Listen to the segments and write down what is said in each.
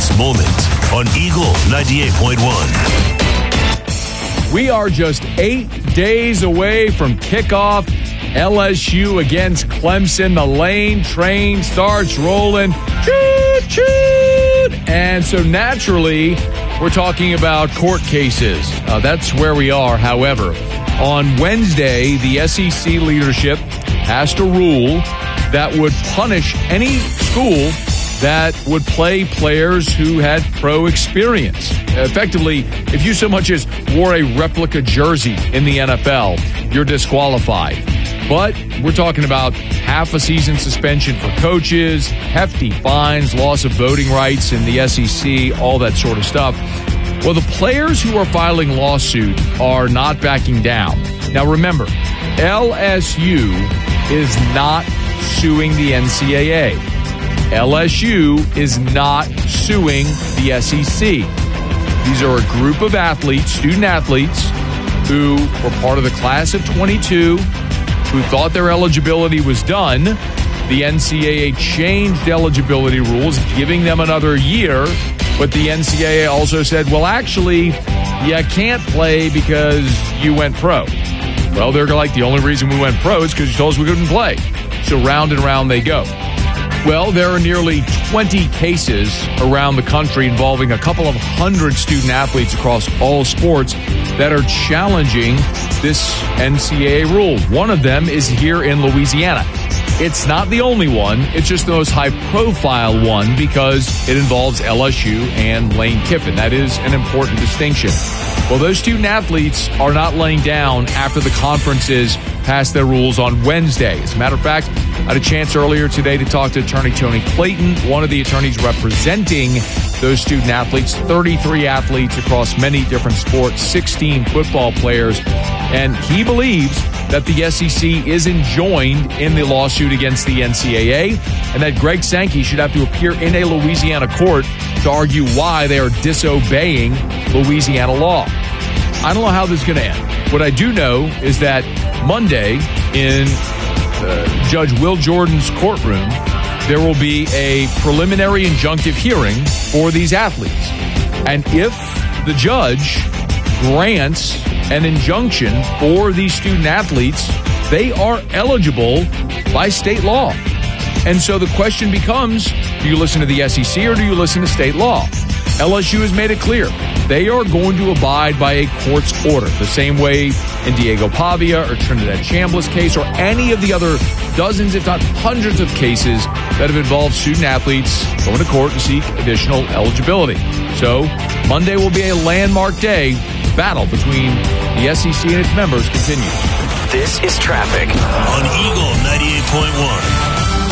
This Moment on Eagle 98.1. We are just 8 days away from kickoff. LSU against Clemson. The Lane train starts rolling. Choo, choo. And so naturally, we're talking about court cases. That's where we are. However, on Wednesday, the SEC leadership passed a rule that would punish any school that would play players who had pro experience. Effectively, if you so much as wore a replica jersey in the NFL, you're disqualified. But we're talking about half a season suspension for coaches, hefty fines, loss of voting rights in the SEC, all that sort of stuff. Well, the players who are filing lawsuit are not backing down. Now, remember, LSU is not suing the NCAA. LSU is not suing the SEC. These are a group of athletes, student athletes, who were part of the class of 22, who thought their eligibility was done. The NCAA changed eligibility rules, giving them another year, but the NCAA also said, well, actually, you can't play because you went pro. Well, they're like, the only reason we went pro is because you told us we couldn't play. So round and round they go. Well, there are nearly 20 cases around the country involving a couple of hundred student athletes across all sports that are challenging this NCAA rule. One of them is here in Louisiana. It's not the only one. It's just the most high-profile one because it involves LSU and Lane Kiffin. That is an important distinction. Well, those student athletes are not laying down after the conferences passed their rules on Wednesday. As a matter of fact, I had a chance earlier today to talk to attorney Tony Clayton, one of the attorneys representing those student athletes, 33 athletes across many different sports, 16 football players, and he believes that the SEC is enjoined in the lawsuit against the NCAA and that Greg Sankey should have to appear in a Louisiana court to argue why they are disobeying Louisiana law. I don't know how this is going to end. What I do know is that Monday in Judge Will Jordan's courtroom, there will be a preliminary injunctive hearing for these athletes. And if the judge grants an injunction for these student athletes, they are eligible by state law. And so the question becomes, do you listen to the SEC or do you listen to state law? LSU has made it clear they are going to abide by a court's order, the same way in Diego Pavia or Trinidad Chambliss case or any of the other dozens, if not hundreds of cases that have involved student athletes going to court to seek additional eligibility. So Monday will be a landmark day. The battle between the SEC and its members continues. This is traffic on Eagle 98.1.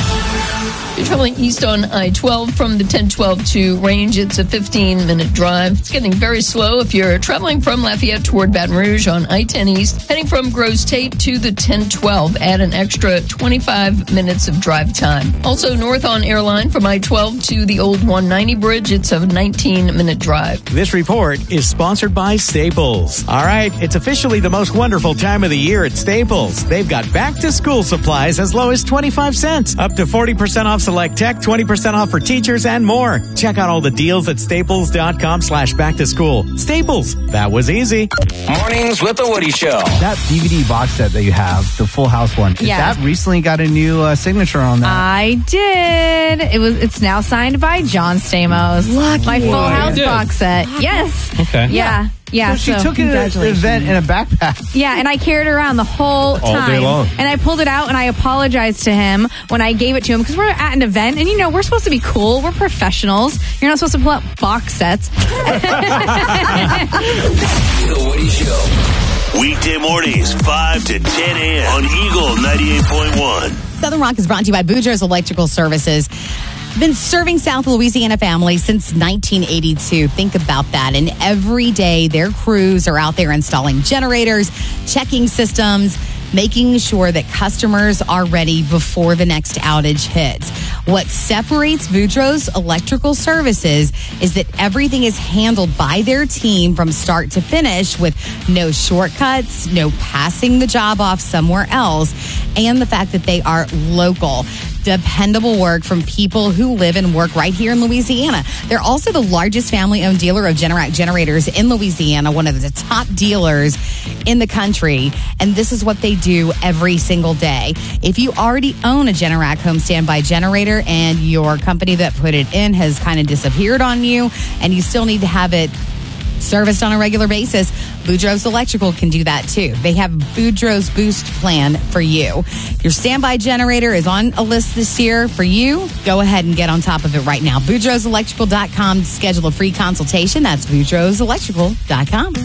You're traveling east on I-12 from the 1012 range. It's a 15-minute drive. It's getting very slow if you're traveling from Lafayette toward Baton Rouge on I-10 East. Heading from Grosse Tate to the 1012. Add an extra 25 minutes of drive time. Also north on Airline from I-12 to the old 190 bridge. It's a 19-minute drive. This report is sponsored by Staples. All right, it's officially the most wonderful time of the year at Staples. They've got back-to-school supplies as low as 25 cents. Up to 40% off select tech, 20% off for teachers, and more. Check out all the deals at staples.com/back-to-school. Staples, that was easy. Mornings with the Woody Show. That DVD box set that you have, the Full House one, that recently got a new signature on that. I did. It's now signed by John Stamos. Lucky My Full boy. House box set. Yes. Okay. Yeah. Yeah, so she took it at an event in a backpack. Yeah, and I carried it around the whole time. All day long. And I pulled it out and I apologized to him when I gave it to him because we're at an event and, we're supposed to be cool. We're professionals. You're not supposed to pull out box sets. The Woody Show. Weekday mornings, 5 to 10 a.m. on Eagle 98.1. Southern Rock is brought to you by Boudreaux's Electrical Services. Been serving South Louisiana families since 1982. Think about that. And every day their crews are out there installing generators, checking systems, making sure that customers are ready before the next outage hits. What separates Boudreaux's Electrical Services is that everything is handled by their team from start to finish with no shortcuts, no passing the job off somewhere else, and the fact that they are local. dependable work from people who live and work right here in Louisiana. They're also the largest family-owned dealer of Generac generators in Louisiana, one of the top dealers in the country. And this is what they do every single day. If you already own a Generac home standby generator and your company that put it in has kind of disappeared on you and you still need to have it serviced on a regular basis, Boudreaux's Electrical can do that too. They have Boudreaux's Boost plan for you. If your standby generator is on a list this year for you, go ahead and get on top of it right now. BoudreauxElectrical.com to schedule a free consultation. That's BoudreauxElectrical.com.